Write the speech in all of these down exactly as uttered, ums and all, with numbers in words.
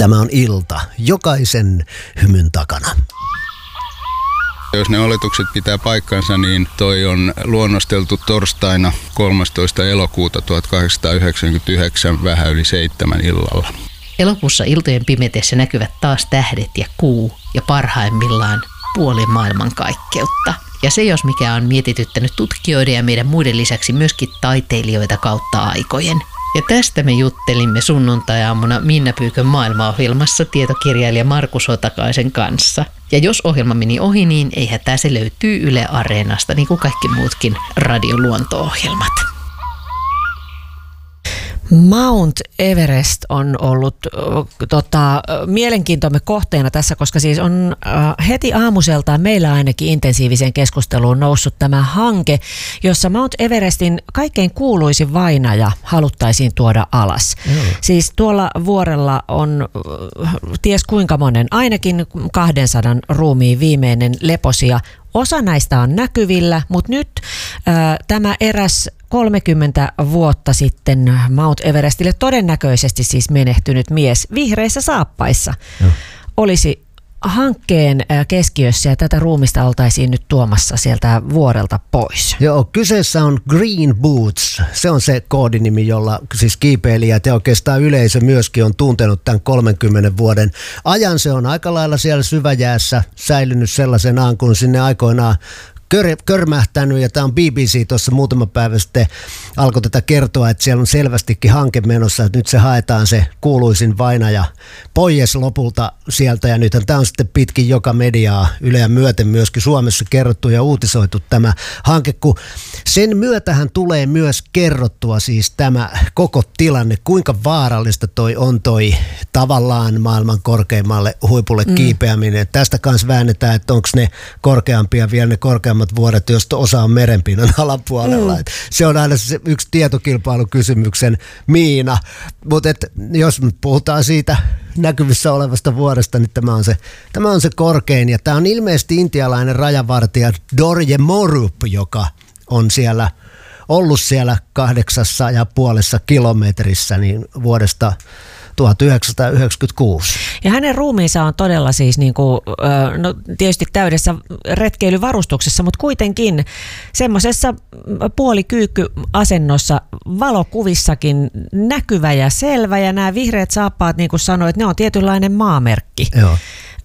Tämä on ilta jokaisen hymyn takana. Jos ne oletukset pitää paikkansa, niin toi on luonnosteltu torstaina kolmastoista elokuuta tuhatkahdeksansataayhdeksänkymmentäyhdeksän vähän yli seitsemän illalla. Elokuussa iltojen pimetessä näkyvät taas tähdet ja kuu ja parhaimmillaan puoli maailmankaikkeutta. Ja se jos mikä on mietityttänyt tutkijoiden ja meidän muiden lisäksi myöskin taiteilijoita kautta aikojen. Ja tästä me juttelimme sunnuntai-aamuna Minna Pyykön maailmaohjelmassa tietokirjailija Markus Hotakaisen kanssa. Ja jos ohjelma meni ohi, niin ei hätää, se löytyy Yle Areenasta, niin kuin kaikki muutkin radioluonto-ohjelmat. Mount Everest on ollut tota, mielenkiintomme kohteena tässä, koska siis on äh, heti aamuseltaan meillä ainakin intensiiviseen keskusteluun noussut tämä hanke, jossa Mount Everestin kaikkein kuuluisin vainaja haluttaisiin tuoda alas. Mm. Siis tuolla vuorella on äh, ties kuinka monen, ainakin kahdensadan ruumiin viimeinen leposija. Osa näistä on näkyvillä, mutta nyt äh, tämä eräs kolmekymmentä vuotta sitten Mount Everestille todennäköisesti siis menehtynyt mies vihreissä saappaissa no. olisi hankkeen keskiössä ja tätä ruumista oltaisiin nyt tuomassa sieltä vuorelta pois. Joo, kyseessä on Green Boots. Se on se koodinimi, jolla siis kiipeilijät ja oikeastaan yleisö myöskin on tuntenut tämän kolmenkymmenen vuoden ajan. Se on aika lailla siellä syväjäässä säilynyt sellaisenaan, kun sinne aikoinaan Kör, körmähtänyt, ja tämä on B B C tuossa muutama päivä sitten alkoi tätä kertoa, että siellä on selvästikin hanke menossa, että nyt se haetaan se kuuluisin vainaja pois lopulta sieltä, ja nythän tämä on sitten pitkin joka mediaa Yleä myöten myöskin Suomessa kerrottu ja uutisoitu tämä hanke, kun sen myötähän tulee myös kerrottua siis tämä koko tilanne, kuinka vaarallista toi on toi tavallaan maailman korkeimmalle huipulle mm. kiipeäminen. Tästä kanssa väännetään, että onko ne korkeampia vielä ne korkeammat vuoret, josta osa on merenpinnan alapuolella. Mm. Se on aina se yksi tietokilpailukysymyksen miina, mutta jos puhutaan siitä näkyvissä olevasta vuoresta, niin tämä on, se, tämä on se korkein, ja tämä on ilmeisesti intialainen rajavartija Dorje Morup, joka on siellä ollut siellä kahdeksassa ja puolessa kilometrissä niin vuodesta tuhatyhdeksänsataayhdeksänkymmentäkuusi. Ja hänen ruumiinsa on todella siis niin kuin, no tietysti täydessä retkeilyvarustuksessa, mutta kuitenkin semmoisessa puolikyykky-asennossa, valokuvissakin näkyvä ja selvä, ja nämä vihreät saappaat, niin kuin sanoit, ne on tietynlainen maamerkki. Joo.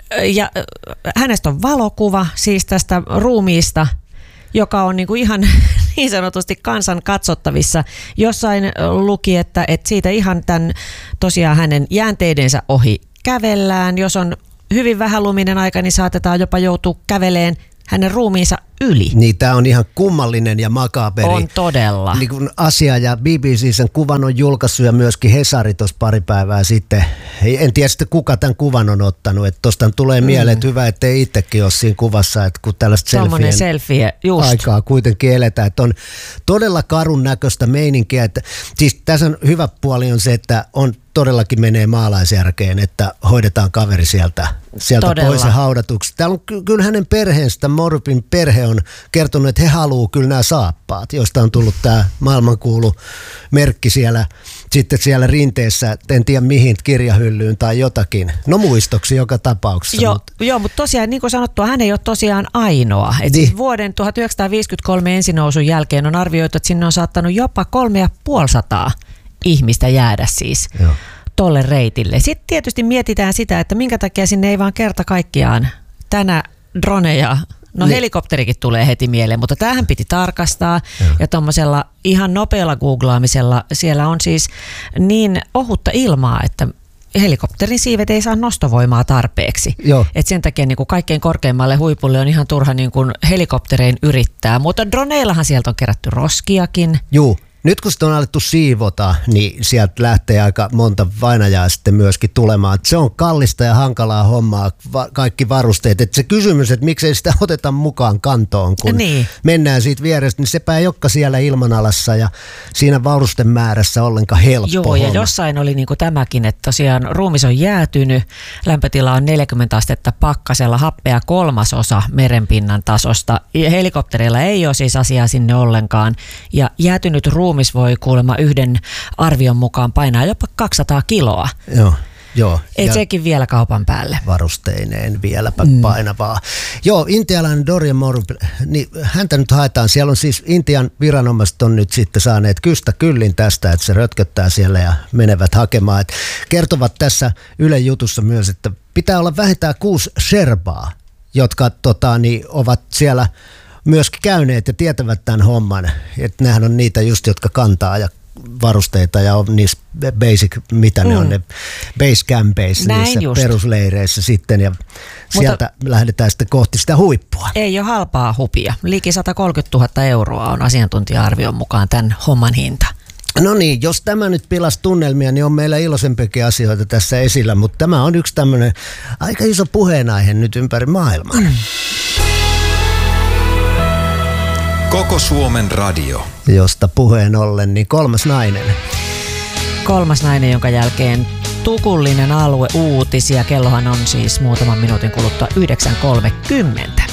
Ja hänestä on valokuva siis tästä ruumiista, joka on niinku ihan niin sanotusti kansan katsottavissa. Jossain luki, että, että siitä ihan tämän tosiaan hänen jäänteidensä ohi kävellään. Jos on hyvin vähäluminen aika, niin saatetaan jopa joutua käveleen hänen ruumiinsa yli. Niin, tämä on ihan kummallinen ja makaberi on todella niin kuin asia, ja B B C sen kuvan on julkaissut ja myöskin Hesari tuossa pari päivää sitten. En tiedä sitten kuka tämän kuvan on ottanut, että tuosta tulee mieleen, että hyvä, ettei itsekin ole siinä kuvassa, että kun tällaista selfien selfie, just. aikaa kuitenkin eletään, että on todella karun näköistä meininkiä. Että, siis tässä on hyvä puoli on se, että on todellakin menee maalaisjärkeen, että hoidetaan kaveri sieltä, sieltä pois ja haudatuksi. Täällä on ky- kyllä hänen perheensä, Morupin perhe on kertonut, että he haluaa kyllä nämä saappaat, josta on tullut tämä maailmankuulu merkki siellä, sitten siellä rinteessä, en tiedä mihin, kirjahyllyyn tai jotakin. No muistoksi joka tapauksessa. Joo, mutta joo, mutta tosiaan niin kuin sanottua, hän ei ole tosiaan ainoa. Et niin. Siis vuoden tuhatyhdeksänsataaviisikymmentäkolme ensinousun jälkeen on arvioitu, että sinne on saattanut jopa kolme ja puolisataa ihmistä jäädä siis Joo. tolle reitille. Sitten tietysti mietitään sitä, että minkä takia sinne ei vaan kerta kaikkiaan tänä droneja, no niin. helikopterikin tulee heti mieleen, mutta tämähän piti tarkastaa Joo. ja tuommoisella ihan nopealla googlaamisella siellä on siis niin ohutta ilmaa, että helikopterin siivet ei saa nostovoimaa tarpeeksi. Et sen takia niin kuin kaikkein korkeimmalle huipulle on ihan turha niin kuin helikopterein yrittää, mutta droneillahan sieltä on kerätty roskiakin. Joo. Nyt kun sitä on alettu siivota, niin sieltä lähtee aika monta vainajaa sitten myöskin tulemaan. Että se on kallista ja hankalaa hommaa, va- kaikki varusteet. Että se kysymys, että miksei sitä oteta mukaan kantoon, kun niin. mennään siitä vierestä, niin sepä ei olekaan siellä ilmanalassa ja siinä varustemäärässä ollenkaan helppo Joo, homma. Ja jossain oli niin kuin tämäkin, että tosiaan ruumis on jäätynyt, lämpötila on neljäkymmentä astetta pakkasella, happea kolmasosa merenpinnan tasosta. Ja helikopterilla ei ole siis asiaa sinne ollenkaan. Ja jäätynyt ruumis voi kuulemma yhden arvion mukaan painaa jopa kaksisataa kiloa. Joo. Joo. Ei sekin vielä kaupan päälle. Varusteineen vieläpä mm. painavaa. Joo, intialainen Dorian Moore, niin häntä nyt haetaan. Siellä on siis Intian viranomaiset on nyt sitten saaneet kystä kyllin tästä, että se rötköttää siellä ja menevät hakemaan. Et kertovat tässä Ylen jutussa myös, että pitää olla vähintään kuusi sherbaa, jotka tota, niin, ovat siellä myöskin käyneet ja tietävät tämän homman. Että nehän on niitä just, jotka kantaa ja varusteita ja on niissä basic, mitä mm. ne on, ne base campeissa, niissä just. Perusleireissä sitten ja sieltä Mutta lähdetään sitten kohti sitä huippua. Ei ole halpaa hupia. Liki sata kolmekymmentätuhatta euroa on asiantuntija-arvion mukaan tämän homman hinta. No niin, jos tämä nyt pilasi tunnelmia, niin on meillä iloisempiakin asioita tässä esillä, mutta tämä on yksi tämmöinen aika iso puheenaihe nyt ympäri maailmaa. Mm. Koko Suomen radio. Josta puheen ollen, niin kolmas nainen. Kolmas nainen, jonka jälkeen tukullinen alue uutisia. Kellohan on siis muutaman minuutin kuluttua yhdeksän kolmekymmentä.